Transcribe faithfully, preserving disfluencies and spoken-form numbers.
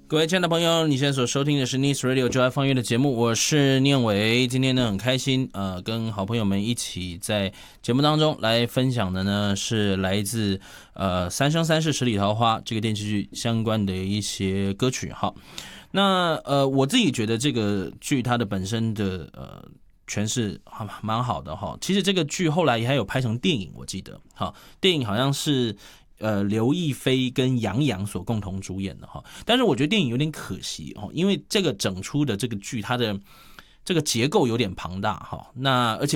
各位亲爱的朋友，你现在所收听的是 Nice Radio 就爱放乐的节目，我是念伟。今天呢很开心，呃，跟好朋友们一起在节目当中来分享的呢是来自呃《三生三世十里桃花》这个电视剧相关的一些歌曲哈。那呃我自己觉得这个剧它的本身的呃诠释蛮好的哈。其实这个剧后来也还有拍成电影，我记得哈，电影好像是。呃，刘亦菲跟杨洋所共同主演的哈，但是我觉得电影有点可惜哦，因为这个整出的这个剧，它的这个结构有点庞大哈，那而且